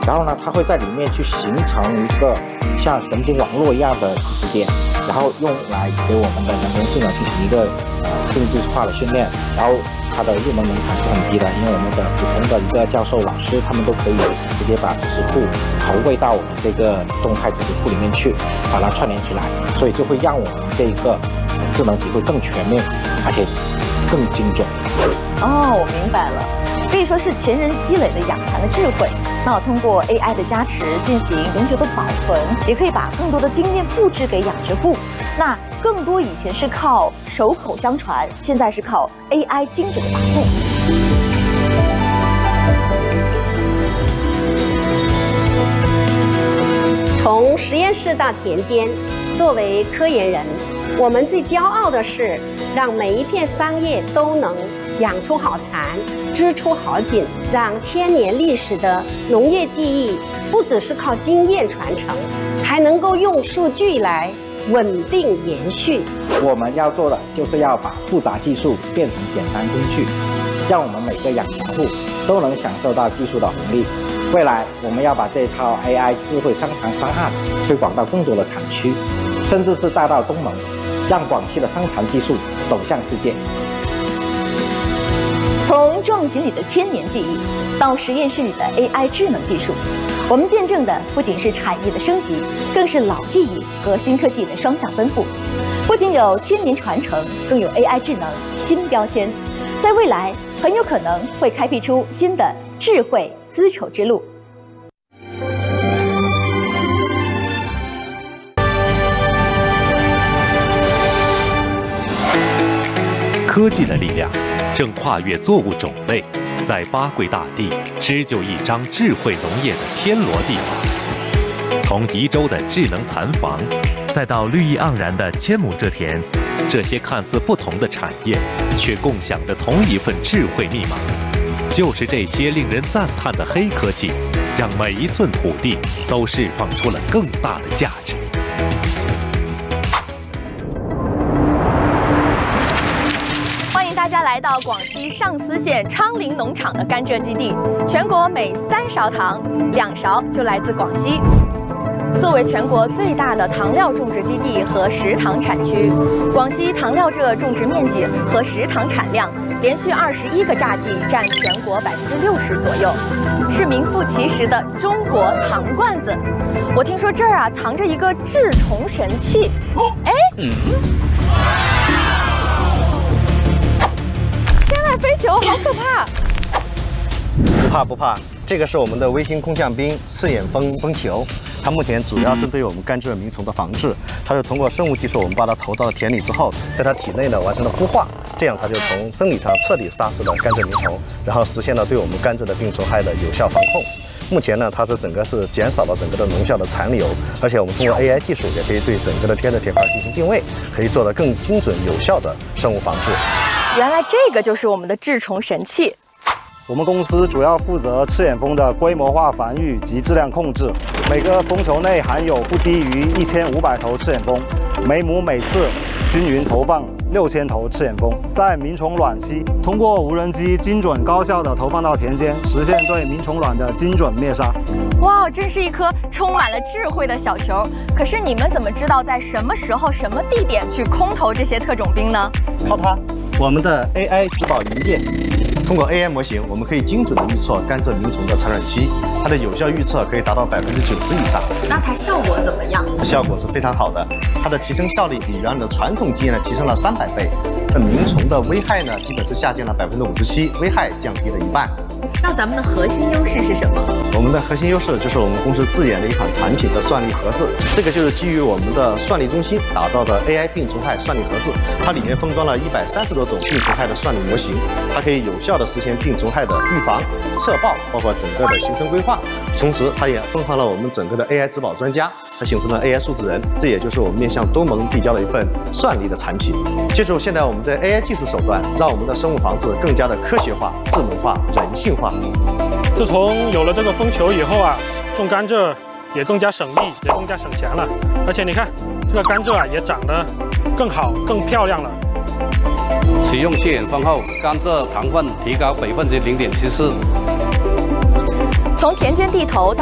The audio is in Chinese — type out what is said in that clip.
然后呢，它会在里面去形成一个像神经网络一样的知识点，然后用来给我们的人工智能进行一个定制化的训练，然后它的入门门槛是很低的，因为我们的普通的一个教授、老师，他们都可以直接把知识库投喂到我们这个动态知识库里面去，把它串联起来，所以就会让我们这个智能体会更全面，而且更精准。 哦，我明白了，可以说是前人积累的养成的智慧。那我通过 AI 的加持进行永久的保存，也可以把更多的经验复制给养殖户。那更多以前是靠手口相传，现在是靠 AI 精准的把控。 从实验室到田间，作为科研人，我们最骄傲的是让每一片桑叶都能养出好蚕，织出好锦，让千年历史的农业技艺不只是靠经验传承，还能够用数据来稳定延续。 我们要做的就是要把复杂技术变成简单工具，让我们每个养殖户都能享受到技术的红利。未来我们要把这套 AI 智慧生产方案推广到更多的产区，甚至是带到东盟，让广西的生产技术走向世界。 从壮锦里的千年记忆到实验室里的 AI 智能技术，我们见证的不仅是产业的升级，更是老技艺和新科技的双向奔赴。不仅有千年传承，更有 AI 智能新标签，在未来很有可能会开辟出新的智慧丝绸之路。 科技的力量正跨越作物种类，在巴桂大地织就一张智慧农业的天罗地网。从宜州的智能蚕房，再到绿意盎然的千亩蔗田，这些看似不同的产业，却共享着同一份智慧密码。就是这些令人赞叹的黑科技，让每一寸土地都释放出了更大的价值。 大家来到广西上思县昌陵农场的甘蔗基地，全国每3勺糖，2勺就来自广西。作为全国最大的糖料种植基地和食糖产区，广西糖料蔗种植面积和食糖产量连续21个榨季占全国60%左右，是名副其实的中国糖罐子。我听说这儿藏着一个治虫神器，飞球好可怕！ 不怕，这个是我们的微型空降兵刺眼蜂球，它目前主要针对我们甘蔗鸣虫的防治。它是通过生物技术，我们把它投到田里之后，在它体内呢完成了孵化，这样它就从生理上彻底杀死了甘蔗鸣虫，然后实现了对我们甘蔗的病虫害的有效防控。目前呢，它整个是减少了整个的农效的残留，而且我们通过 AI 技术也可以对整个的天热铁块进行定位，可以做得更精准有效的生物防治。 原来这个就是我们的治虫神器。 我们公司主要负责赤眼蜂的规模化繁育及质量控制，每个蜂球内含有不低于1500头赤眼蜂，每亩每次均匀投放6000头赤眼蜂，在鸣虫卵期通过无人机精准高效的投放到田间，实现对鸣虫卵的精准灭杀。 哇，真是一颗充满了智慧的小球。可是你们怎么知道在什么时候、什么地点去空投这些特种兵呢？ 靠它，我们的 AI 植保云件。通过 AI 模型，我们可以精准的预测甘蔗鸣虫的产卵期，它的有效预测可以达到90%以上。 那它效果怎么样？ 效果是非常好的，它的提升效率比原来的传统基因呢提升了300倍。那鸣虫的危害呢，基本是下降了57%，危害降低了1半。 那咱们的核心优势是什么？ 我们的核心优势就是我们公司自研的一款产品的算力盒子，这个就是基于我们的算力中心打造的 AI 病虫害算力盒子，它里面封装了130多种病虫害的算力模型，它可以有效的实现病虫害的预防、测报，包括整个的行程规划。同时，它也分发了我们整个的 AI 植保专家，它形成了 AI 数字人，这也就是我们面向东盟递交了一份算力的产品。借助现在我们的 AI 技术手段，让我们的生物防治更加的科学化、智能化、人性化。 自从有了这个蜂球以后种甘蔗也更加省力，也更加省钱了。而且你看，这个甘蔗也长得更好、更漂亮了。 使用蟹眼蜂后，甘蔗糖分提高0.74%。 从田间地头到